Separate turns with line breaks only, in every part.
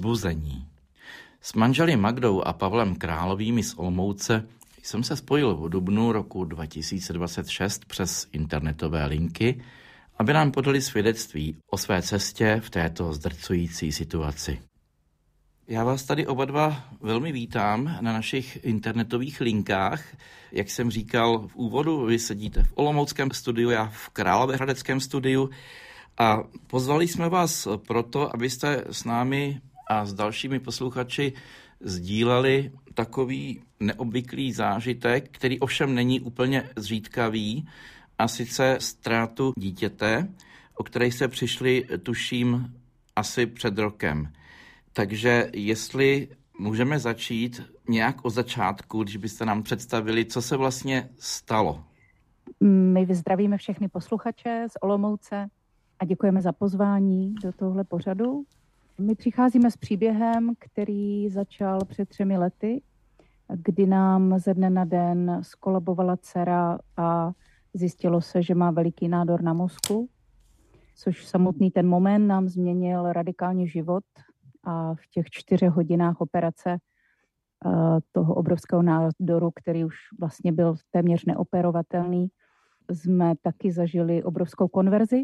vzbuzení. S manželi Magdou a Pavlem Královými z Olomouce jsem se spojil v dubnu roku 2026 přes internetové linky, aby nám podali svědectví o své cestě v této zdrcující situaci. Já vás tady oba dva velmi vítám na našich internetových linkách. Jak jsem říkal v úvodu, vy sedíte v olomouckém studiu, já v královéhradeckém studiu a pozvali jsme vás proto, abyste s námi a s dalšími posluchači sdíleli takový neobvyklý zážitek, který ovšem není úplně zřídkavý, a sice ztrátu dítěte, o které se přišli, tuším, asi před rokem. Takže jestli můžeme začít nějak od začátku, když byste nám představili, co se vlastně stalo.
My zdravíme všechny posluchače z Olomouce a děkujeme za pozvání do tohle pořadu. My přicházíme s příběhem, který začal před 3 lety, kdy nám ze dne na den skolabovala dcera a zjistilo se, že má veliký nádor na mozku, což samotný ten moment nám změnil radikálně život. A v těch 4 hodinách operace toho obrovského nádoru, který už vlastně byl téměř neoperovatelný, jsme taky zažili obrovskou konverzi.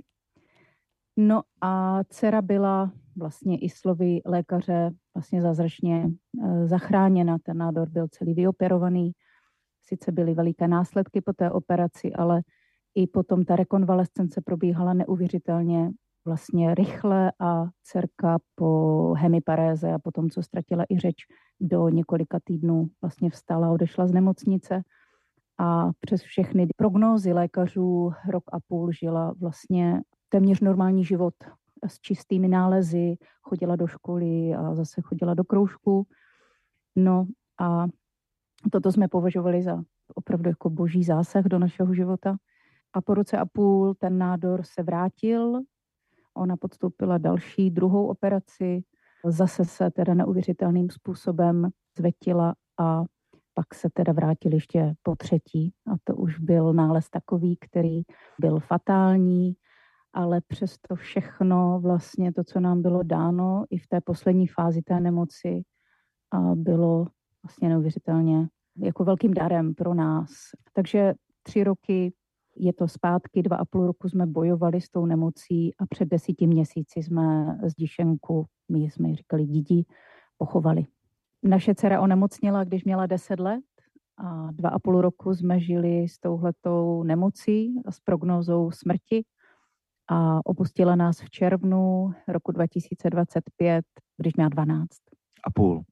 No a dcera byla vlastně i slovy lékaře vlastně zázračně zachráněna. Ten nádor byl celý vyoperovaný. Sice byly veliké následky po té operaci, ale i potom ta rekonvalescence probíhala neuvěřitelně vlastně rychle a dcerka po hemiparéze a potom, co ztratila i řeč, do několika týdnů vlastně vstala, odešla z nemocnice a přes všechny prognózy lékařů 1,5 roku žila vlastně téměř normální život s čistými nálezy, chodila do školy a zase chodila do kroužku. No a toto jsme považovali za opravdu jako boží zásah do našeho života. A po 1,5 roku ten nádor se vrátil. Ona podstoupila další, 2. operaci, zase se teda neuvěřitelným způsobem zvetila a pak se teda vrátil ještě po 3. A to už byl nález takový, který byl fatální, ale přesto všechno vlastně to, co nám bylo dáno i v té poslední fázi té nemoci, bylo vlastně neuvěřitelně jako velkým darem pro nás. Takže 3 roky je to zpátky, 2,5 roku jsme bojovali s tou nemocí a před 10 měsíci jsme zdišenku, my jsme ji říkali Didi, pochovali. Naše dcera onemocněla, když měla 10 let a 2,5 roku jsme žili s touhletou nemocí a s prognózou smrti a opustila nás v červnu roku 2025, když měla 12,5.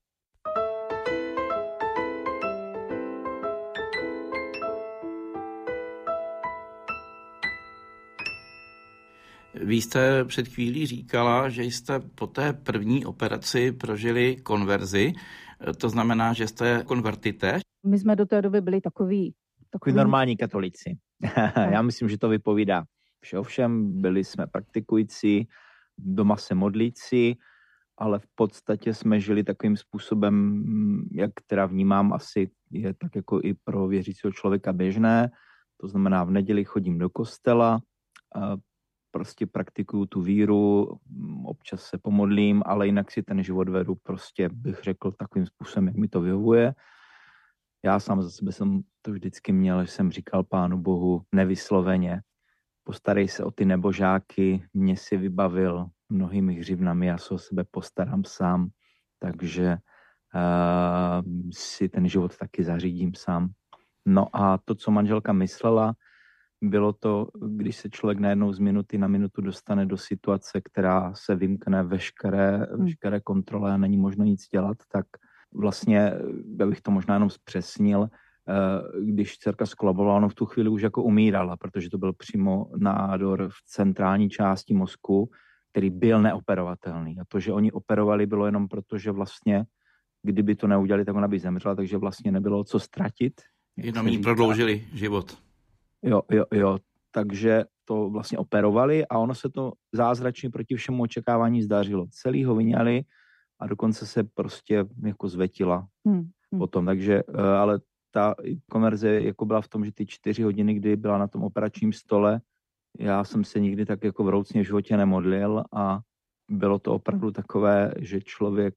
Vy jste před chvílí říkala, že jste po té první operaci prožili konverzi. To znamená, že jste konvertité?
My jsme do té doby byli takový
normální katolíci. Já myslím, že to vypovídá všem. Byli jsme praktikující, doma se modlící, ale v podstatě jsme žili takovým způsobem, jak teda vnímám, asi je tak jako i pro věřícího člověka běžné. To znamená, v neděli chodím do kostela, prostě praktikuju tu víru, občas se pomodlím, ale jinak si ten život vedu prostě, bych řekl, takovým způsobem, jak mi to vyhovuje. Já sám za sebe jsem to vždycky měl, že jsem říkal Pánu Bohu nevysloveně, postarej se o ty nebožáky, mě si vybavil mnohými hřivnami, já se o sebe postarám sám, takže si ten život taky zařídím sám. No a to, co manželka myslela, bylo to, když se člověk najednou z minuty na minutu dostane do situace, která se vymkne veškeré kontrole a není možno nic dělat, tak vlastně, já bych to možná jenom zpřesnil, když dcerka skolabovala, ono v tu chvíli už jako umírala, protože to byl přímo nádor v centrální části mozku, který byl neoperovatelný. A to, že oni operovali, bylo jenom proto, že vlastně, kdyby to neudělali, tak ona by zemřela, takže vlastně nebylo co ztratit.
Jenom jí prodloužili život.
Jo, takže to vlastně operovali a ono se to zázračně proti všemu očekávání zdařilo. Celý ho vyňali a dokonce se prostě jako zvetila potom. Takže, ale ta konverze jako byla v tom, že ty 4 hodiny, kdy byla na tom operačním stole, já jsem se nikdy tak jako vroucně v životě nemodlil a bylo to opravdu takové, že člověk